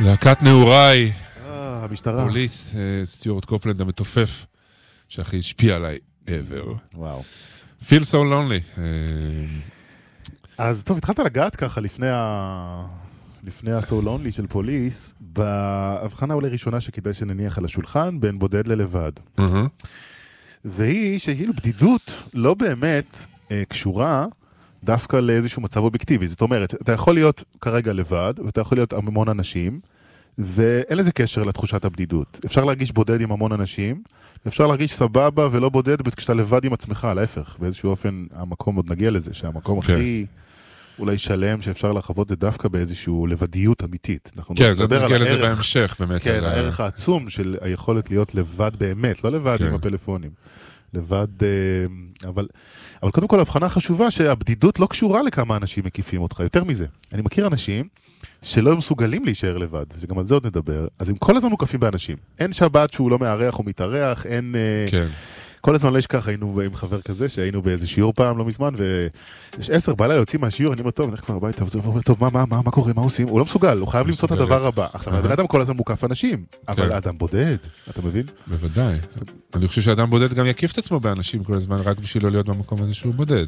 להקת נעוריי, המשטרה. פוליס, סטיוארט קופלנד המתופף, שהכי השפיע עליי ever. וואו. Feel so lonely. אז טוב, התחלת לגעת ככה לפני ה-So Lonely של פוליס, בהבחנה אולי ראשונה שכדאי שנניח על השולחן, בין בודד ללבד. והיא שהיא בדידות לא באמת קשורה דווקא לאיזשהו מצב אובייקטיבי. זאת אומרת, אתה יכול להיות כרגע לבד, ואתה יכול להיות המון אנשים, ואין לזה קשר לתחושת הבדידות. אפשר להרגיש בודד עם המון אנשים, אפשר להרגיש סבבה ולא בודד כשאתה לבד עם עצמך, להפך. באיזשהו אופן המקום עוד נגיע לזה, שהמקום הכי אולי שלם שאפשר לחוות זה דווקא באיזשהו לבדיות אמיתית. כן, זה נגיע לזה בהמשך באמת. כן, הערך העצום של היכולת להיות לבד באמת, לא לבד עם הפלאפונים. לבד, אבל קודם כל ההבחנה חשובה שהבדידות לא קשורה לכמה אנשים מקיפים אותך. יותר מזה, אני מכיר אנשים שלא מסוגלים להישאר לבד, שגם על זה עוד נדבר, אז הם כל הזמן מוקפים באנשים. אין שבת שהוא לא מארח או מתארח, אין... כן. כל הזמן לא ישכח, היינו עם חבר כזה, שהיינו באיזה שיעור פעם לא מזמן, ויש 10 בלילה יוצאים מהשיעור, אני אומר, טוב, נלך כבר הביתה, וזה אומר, טוב, מה קורה, מה עושים? הוא לא מסוגל, הוא חייב למצוא את הדבר הבא. עכשיו, הבן אדם כל הזמן מוקף אנשים, אבל האדם בודד, אתה מבין? בוודאי. אני חושב שאדם בודד גם יקיף את עצמו באנשים כל הזמן, רק בשביל לא להיות במקום הזה שהוא בודד.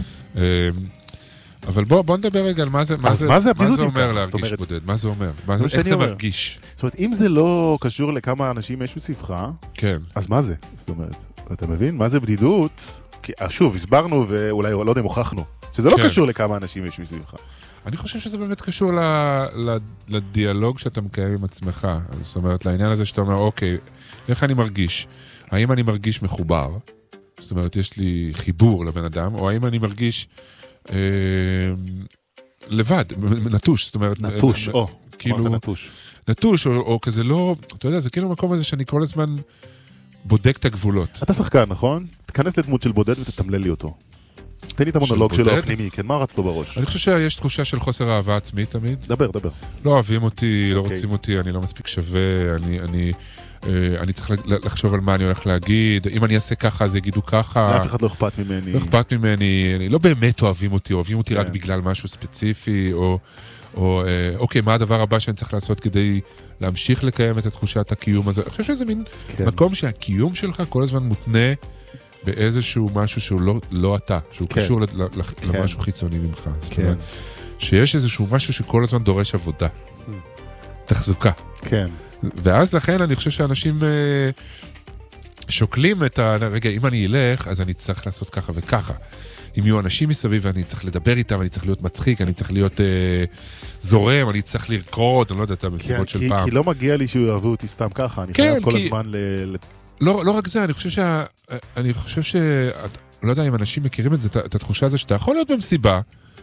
אבל בוא נדבר רגע על מה זה אומר להרגיש בודד, מה זה אומר, איך זה מרגיש. זאת אומרת, אם זה לא קשור לכמה אנשים יש מסביבך, אז מה זה? זאת אומרת, אתה מבין? מה זה בדידות? כי שוב, הסברנו ואולי לא יודע אם הוכחנו, שזה לא קשור לכמה אנשים יש מסביבך. אני חושב שזה באמת קשור לדיאלוג שאתה מקיים עם עצמך. זאת אומרת, לעניין הזה שאתה אומר, אוקיי, איך אני מרגיש? האם אני מרגיש מחובר? זאת אומרת, יש לי חיבור לבן אדם, או האם אני מרגיש לבד, נטוש, זאת אומרת... נטוש, כאילו... נטוש, או כזה לא... אתה יודע, זה כאילו המקום הזה שאני כל הזמן בודק את הגבולות. אתה שחקן, נכון? תכנס לדמות של בודד ותתמלל לי אותו. תן לי את המונולוג שלו הפנימי, כן, מה רץ לו בראש? אני חושב שיש תחושה של חוסר אהבה עצמית תמיד. דבר. לא אוהבים אותי, לא רוצים אותי, אני לא מספיק שווה, אני צריך לחשוב על מה אני הולך להגיד, אם אני אעשה ככה אז יגידו ככה. לאף אחד לא אכפת ממני. לא אכפת ממני, אני לא באמת אוהבים אותי רק בגלל משהו ספציפי, או אוקיי, מה הדבר הבא שאני צריך לעשות כדי להמשיך לקיים את תחושת הקיום הזה. אני חושב שזה מין מקום שהקיום שלך כל הזמן מותנה באיזשהו משהו שהוא לא אתה, שהוא קשור למשהו חיצוני ממך. שיש איזשהו משהו שכל הזמן דורש עבודה. תחזוקה. כן. ואז לכן אני חושב שאנשים שוקלים את רגע, אם אני אלך, אז אני צריך לעשות ככה וככה. אם יהיו אנשים מסביב, אני צריך לדבר איתם, אני צריך להיות מצחיק, אני צריך להיות זורם, אני צריך לרקוד, אני לא יודע, את המסיבות של פעם. כי לא מגיע לי שהוא יאהבו אותי סתם ככה, אני חייב כל הזמן לא רק זה, אני חושב לא יודע אם אנשים מכירים את התחושה הזו, שאתה יכול להיות במסיבה,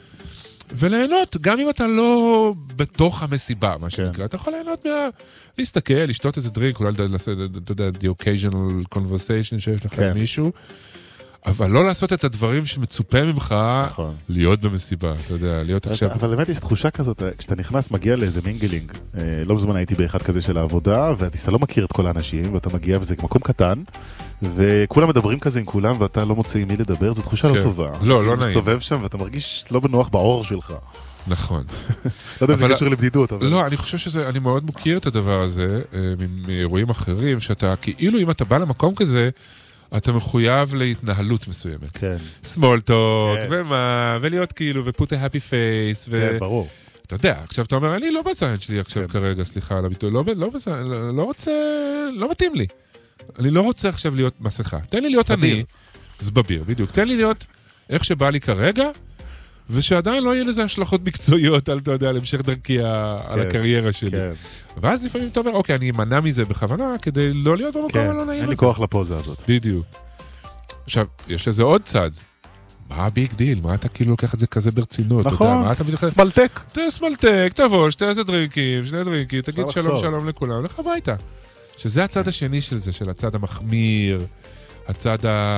וליהנות, גם אם אתה לא בתוך המסיבה, מה שנקרא, אתה יכול ליהנות להסתכל, לשתות איזה דרינק, אולי לעשות, אתה יודע, the occasional conversation שיש לך עם מישהו, אבל לא לעשות את הדברים שמצופה ממך להיות במסיבה, אתה יודע, להיות עכשיו... אבל באמת יש תחושה כזאת, כשאתה נכנס, מגיע לאיזה מינגלינג, לא בזמן הייתי באחד כזה של העבודה, ואתה לא מכיר את כל האנשים, ואתה מגיע וזה מקום קטן, וכולם מדברים כזה עם כולם, ואתה לא מוצא עם מי לדבר, זו תחושה לא טובה. לא נעים. אתה מסתובב שם, ואתה מרגיש לא בנוח בעור שלך. נכון. לא יודע אם זה קשור לבדידות, אבל... לא, אני חושב אני מאוד מכיר את הדבר הזה, מאירועים אחרים, שאתה, כאילו אם אתה בא למקום כזה, אתה מחויב להתנהלות מסוימת. כן. small talk, ומה, ולהיות כאילו, ו-put a happy face, כן, ברור. אתה יודע, עכשיו אתה אומר, אני לא בזין שלי עכשיו כרגע, סליחה על הביטוי, לא רוצה, לא מתאים לי. אני לא רוצה עכשיו להיות מסכה. תן לי להיות אני, זבביר, בדיוק. תן לי להיות איך שבא לי כרגע, ושעדיין לא יהיה לזה השלכות מקצועיות על, אתה יודע, על המשך דרכי על הקריירה שלי. ואז לפעמים אתה אומר, אוקיי, אני אמנע מזה בכוונה, כדי לא להיות במקום הלא נעים הזה. אין לי כוח לפוזה הזאת. בדיוק. עכשיו, יש לזה עוד צד. מה הביג דיל? מה אתה כאילו לוקח את זה כזה ברצינות? נכון, סמלטק. סמלטק, תבוא, שתי איזה דרינקים, שני דרינקים, תגיד שלום לכולם, לך הביתה. שזה הצד השני של זה, של הצד המחמיר, הצד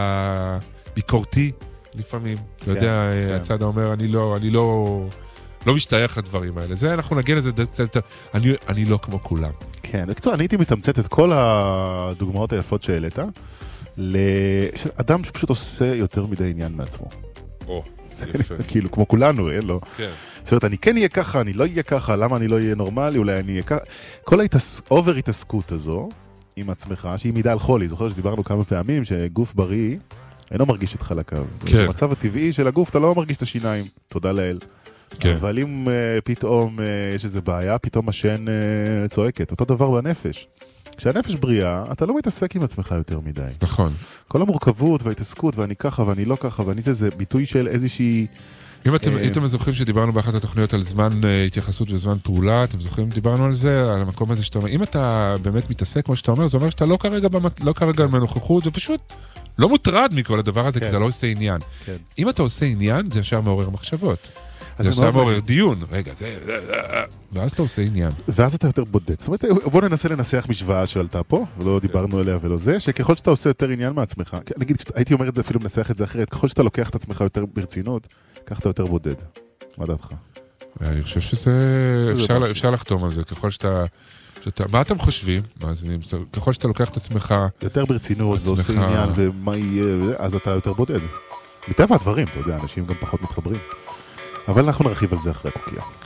הביקורתי. לפעמים, אתה יודע, הצד אומר, אני לא משתייך לדברים האלה. זה, אנחנו נגיע לזה קצת יותר, אני לא כמו כולם. כן, בקצור, אני הייתי מתמצת את כל הדוגמאות היפות שהעלית, לאדם שפשוט עושה יותר מדי עניין מעצמו. כאילו, כמו כולנו, אין לו. כן. זאת אומרת, אני כן אהיה ככה, אני לא אהיה ככה, למה אני לא אהיה נורמלי, אולי אני אהיה ככה. כל האובר התעסקות הזו, עם עצמך, שהיא מידה על חולי. זוכר שדיברנו כמה פעמים שגוף בריא אינו מרגיש את חלקיו. כן. במצב הטבעי של הגוף, אתה לא מרגיש את השיניים, תודה לאל. כן. אבל אם פתאום יש איזו בעיה, פתאום השן צועקת. אותו דבר בנפש. כשהנפש בריאה, אתה לא מתעסק עם עצמך יותר מדי. נכון. כל המורכבות וההתעסקות, ואני ככה ואני לא ככה, ואני זה ביטוי של איזושהי... אם אתם זוכרים שדיברנו באחת התוכניות על זמן התייחסות וזמן פעולה, אתם זוכרים דיברנו על זה, על המקום הזה שאתה אומר, אם אתה באמת מתעסק כמו שאתה אומר, זה אומר שאתה לא כרגע בנוכחות, ופשוט לא מוטרד מכל הדבר הזה, כי אתה לא עושה עניין. אם אתה עושה עניין, זה ישר מעורר מחשבות. זה ישר מעורר דיון. רגע, ואז אתה עושה עניין. ואז אתה יותר בודד. זאת אומרת, בוא ננסה לנסח משוואה שעלתה פה, ולא דיברנו עליה ולא זה, שככל שאתה עושה יותר עניין מעצמך, נגיד, הייתי אומר את זה אפילו מנסח את זה אחרת, ככל שאתה לוקח את עצמך יותר ברצינות, כך אתה יותר בודד. מה דעתך? אני חושב שזה... אפשר לחתום על זה, ככל שאתה... מה אתם חושבים? ככל שאתה לוקח את עצמך... יותר ברצינות ועושה עניין ומה יהיה, אז אתה יותר בודד. מטבע הדברים, אתה יודע, אנשים גם פחות מתחברים. אבל אנחנו נרחיב על זה אחרי הקוקייה.